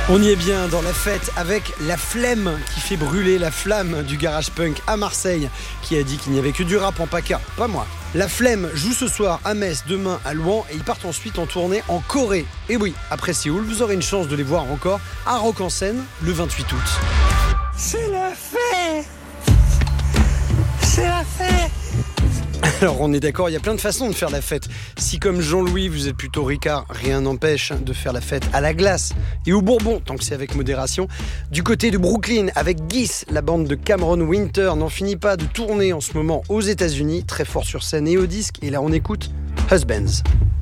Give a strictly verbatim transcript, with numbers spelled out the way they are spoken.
On y est bien dans la fête avec La Flemme qui fait brûler la flamme du garage punk à Marseille, qui a dit qu'il n'y avait que du rap en PACA, pas moi. La Flemme joue ce soir à Metz, demain à Louan et ils partent ensuite en tournée en Corée. Et oui, après Séoul, vous aurez une chance de les voir encore à Rock en Seine le vingt-huit août. C'est la fête! C'est la fête! Alors on est d'accord, il y a plein de façons de faire la fête. Si comme Jean-Louis vous êtes plutôt Ricard, rien n'empêche de faire la fête à la glace et au bourbon, tant que c'est avec modération. Du côté de Brooklyn, avec Geese, la bande de Cameron Winter n'en finit pas de tourner en ce moment aux États-Unis, très fort sur scène et au disque. Et là on écoute Husbands.